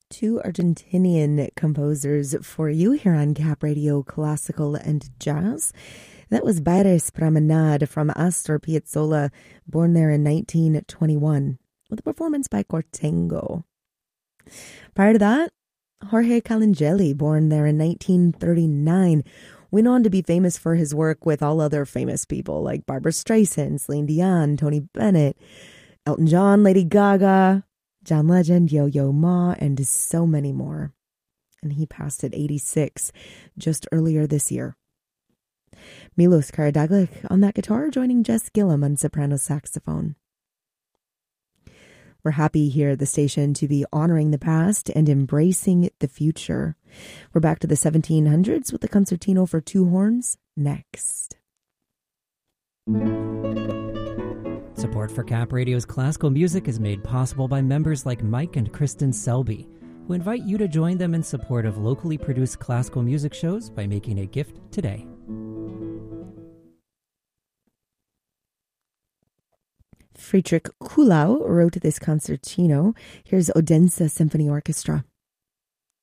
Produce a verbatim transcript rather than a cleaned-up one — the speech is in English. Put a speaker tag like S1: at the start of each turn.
S1: Two Argentinian composers for you here on Cap Radio Classical and Jazz. That was Bailes Promenade from Astor Piazzolla, born there in nineteen twenty-one, with a performance by Cortengo. Prior to that, Jorge Calingeli, born there in nineteen thirty-nine, went on to be famous for his work with all other famous people like Barbra Streisand, Celine Dion, Tony Bennett, Elton John, Lady Gaga, John Legend, Yo-Yo Ma, and so many more. And he passed at eighty-six just earlier this year. Milos Karadzic on that guitar, joining Jess Gillum on soprano saxophone. We're happy here at the station to be honoring the past and embracing the future. We're back to the seventeen hundreds with the Concertino for Two Horns next.
S2: Support for Cap Radio's classical music is made possible by members like Mike and Kristen Selby, who invite you to join them in support of locally produced classical music shows by making a gift today.
S1: Friedrich Kuhlau wrote this concertino. Here's Odense Symphony Orchestra.